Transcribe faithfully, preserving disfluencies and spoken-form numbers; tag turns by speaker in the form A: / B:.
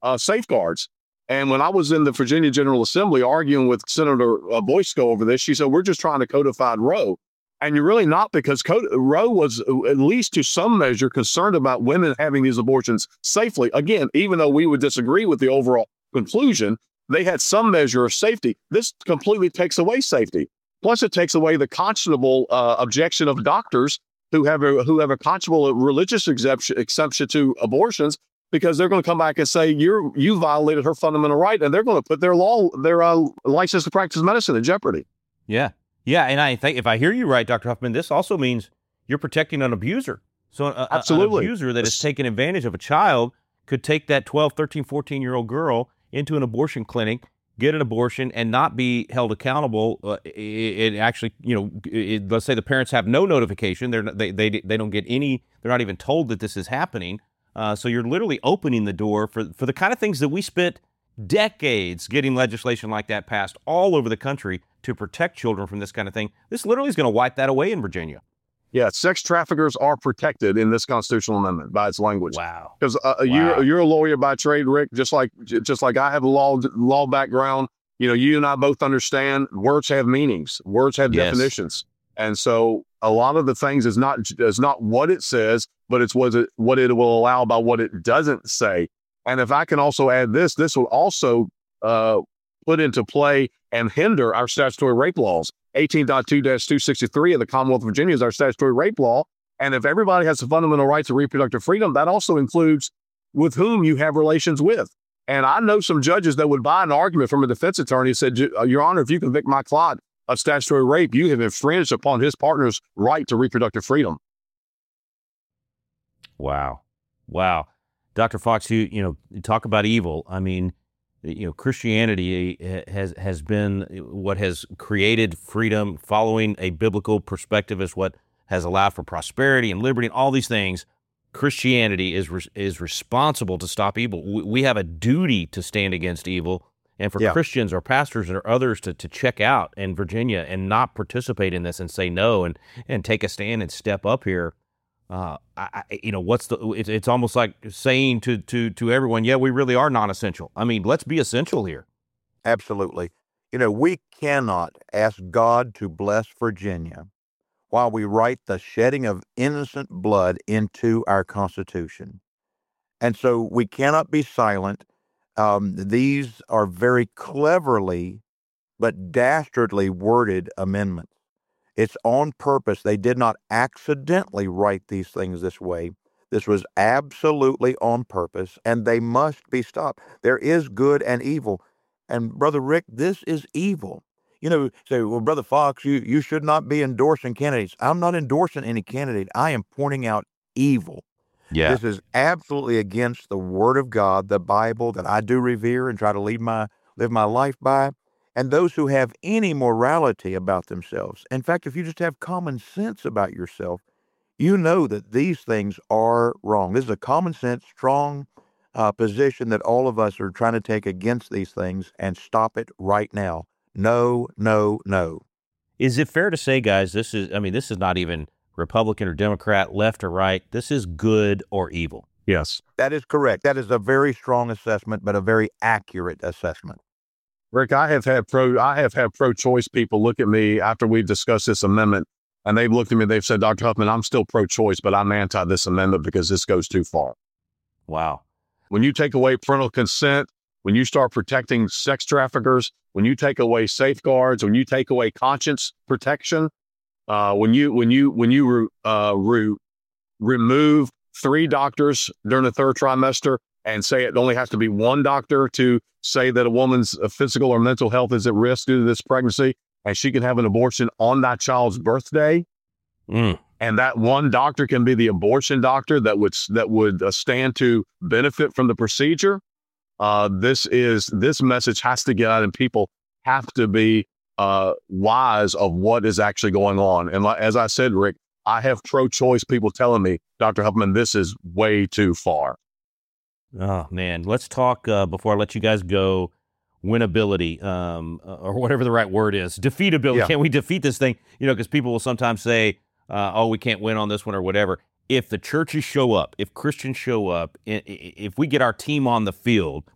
A: uh, safeguards. And when I was in the Virginia General Assembly arguing with Senator uh, Boysko over this, she said, we're just trying to codify Roe. And you're really not, because code, Roe was at least to some measure concerned about women having these abortions safely. Again, even though we would disagree with the overall conclusion, they had some measure of safety. This completely takes away safety. Plus, it takes away the conscionable uh, objection of doctors who have a who have a conscionable religious exception, exception to abortions, because they're going to come back and say you're you violated her fundamental right, and they're going to put their law their uh, license to practice medicine in jeopardy.
B: Yeah. Yeah, and I think if I hear you right, Doctor Huffman, this also means you're protecting an abuser. So a,
A: Absolutely.
B: an abuser that is taking advantage of a child could take that twelve, thirteen, fourteen-year-old girl into an abortion clinic, get an abortion, and not be held accountable. Uh, it, it actually, you know, it, let's say the parents have no notification. They're, they they they don't get any. They're not even told that this is happening. Uh, so you're literally opening the door for for the kind of things that we spent decades getting legislation like that passed all over the country to protect children from this kind of thing. This literally is going to wipe that away in Virginia.
A: Yeah, sex traffickers are protected in this constitutional amendment by its language.
B: Wow.
A: Because uh, wow. you're you're a lawyer by trade, Rick, just like just like I have a law law background. You know, you and I both understand words have meanings. Words have
B: yes.
A: definitions. And so a lot of the things is not is not what it says, but it's what it, what it will allow by what it doesn't say. And if I can also add this, this will also uh, put into play and hinder our statutory rape laws. eighteen point two dash two sixty-three of the Commonwealth of Virginia is our statutory rape law. And if everybody has the fundamental right to reproductive freedom, that also includes with whom you have relations with. And I know some judges that would buy an argument from a defense attorney who said, Your Honor, if you convict my client of statutory rape, you have infringed upon his partner's right to reproductive freedom.
B: Wow. Wow. Doctor Fox, you, you know, you talk about evil. I mean, you know, Christianity has has been what has created freedom. Following a biblical perspective is what has allowed for prosperity and liberty and all these things. Christianity is re- is responsible to stop evil. We, we have a duty to stand against evil, and for yeah. Christians or pastors or others to, to check out in Virginia and not participate in this and say no and and take a stand and step up here. Uh, I, I, you know, what's the? It's, it's almost like saying to to to everyone, yeah, we really are non-essential. I mean, let's be essential here.
C: Absolutely. You know, we cannot ask God to bless Virginia while we write the shedding of innocent blood into our Constitution. And so we cannot be silent. Um, these are very cleverly but dastardly worded amendments. It's on purpose. They did not accidentally write these things this way. This was absolutely on purpose, and they must be stopped. There is good and evil. And Brother Rick, this is evil. You know, say, well, Brother Fox, you, you should not be endorsing candidates. I'm not endorsing any candidate. I am pointing out evil.
B: Yeah.
C: This is absolutely against the Word of God, the Bible that I do revere and try to lead my live my life by. And those who have any morality about themselves, in fact, if you just have common sense about yourself, you know that these things are wrong. This is a common sense, strong uh, position that all of us are trying to take against these things and stop it right now. No, no, no.
B: Is it fair to say, guys, this is, I mean, this is not even Republican or Democrat, left or right. This is good or evil.
A: Yes.
C: That is correct. That is a very strong assessment, but a very accurate assessment.
A: Rick, I have had pro I have had pro-choice people look at me after we've discussed this amendment, and they've looked at me and they've said, Doctor Huffman, I'm still pro-choice, but I'm anti this amendment because this goes too far.
B: Wow.
A: When you take away parental consent, when you start protecting sex traffickers, when you take away safeguards, when you take away conscience protection, uh, when you when you when you re, uh, re, remove three doctors during the third trimester and say it only has to be one doctor to say that a woman's physical or mental health is at risk due to this pregnancy, and she can have an abortion on that child's birthday.
B: Mm.
A: And that one doctor can be the abortion doctor that would that would uh, stand to benefit from the procedure. Uh, this is this message has to get out, and people have to be uh, wise of what is actually going on. And like, as I said, Rick, I have pro-choice people telling me, Doctor Huffman, this is way too far.
B: Oh, man. Let's talk, uh, before I let you guys go, winnability, um, or whatever the right word is. Defeatability. Yeah. Can we defeat this thing? You know, because people will sometimes say, uh, oh, we can't win on this one or whatever. If the churches show up, if Christians show up, if we get our team on the field,